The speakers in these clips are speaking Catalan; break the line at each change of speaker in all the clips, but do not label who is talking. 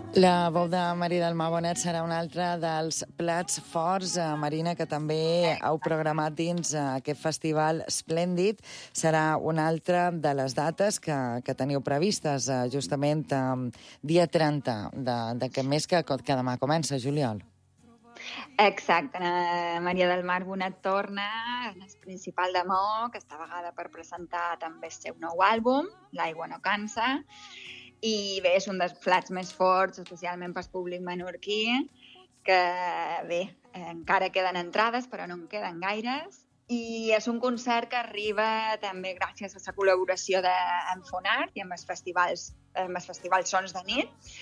La veu de Maria del Mar Bonet serà un altre dels plats forts, Marina, que també heu programat dins aquest festival esplèndid. Serà una altra de les dates que teniu previstes, justament dia 30 d'aquest mes que demà comença, juliol.
Exacte. Maria del Mar Bonet torna, és principal de Mo, aquesta vegada per presentar també el seu nou àlbum, L'aigua no cansa, i bé, és un dels plats més forts, especialment pel públic menorquí, que bé, encara queden entrades, però no en queden gaires, i és un concert que arriba també gràcies a la col·laboració amb Fonart i amb els festivals Sons de Nit.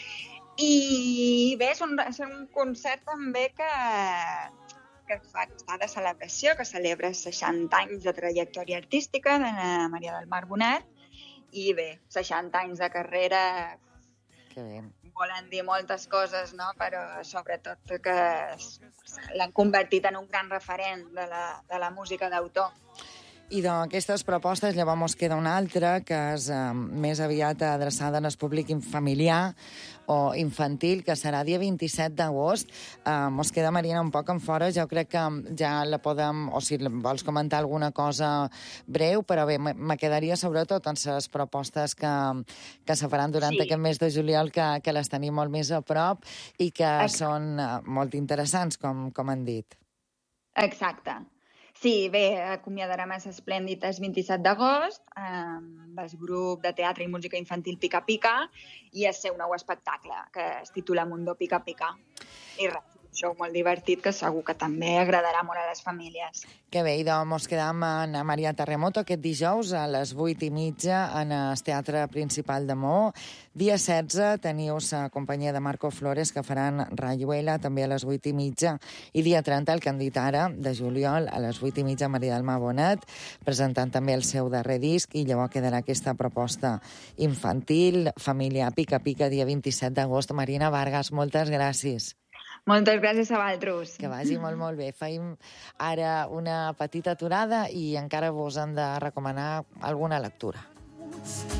I bé, és un concert també que està de celebració, que celebra 60 anys de trajectòria artística de Maria del Mar Bonet, i bé, 60 anys de carrera volen dir moltes coses, no? Però sobretot que l'han convertit en un gran referent de la música d'autor.
I d'aquestes propostes llavors mos queda una altra que és més aviat adreçada al públic familiar o infantil, que serà dia 27 d'agost. Mos queda, Marina, un poc en fora. Jo crec que ja la podem... O si vols comentar alguna cosa breu, però bé, me quedaria sobretot en les propostes que se faran durant aquest mes de juliol, que les tenim molt més a prop i que són molt interessants, com han dit.
Exacte. Sí, bé, acomiadarem a l'Esplèndid el 27 d'agost amb el grup de teatre i música infantil Pica Pica i el seu nou espectacle, que es titula Mundo Pica Pica. I res, un show molt divertit que segur que també agradarà molt a les famílies.
Que bé, i doncs quedam en Maria Terremoto aquest dijous a les 8:30 en el Teatre Principal de Mo. Dia 16 teniu la companyia de Marco Flores que faran Rayuela també a les 8:30 i dia 30 el Candit Ara de juliol a les 8:30 Maria del Mar Bonet presentant també el seu darrer disc i llavors quedarà aquesta proposta infantil, família Pica Pica, dia 27 d'agost. Marina Vargas, moltes gràcies.
Moltes gràcies a vosaltres.
Que vagi molt, molt bé. Faim ara una petita aturada i encara vos hem de recomanar alguna lectura.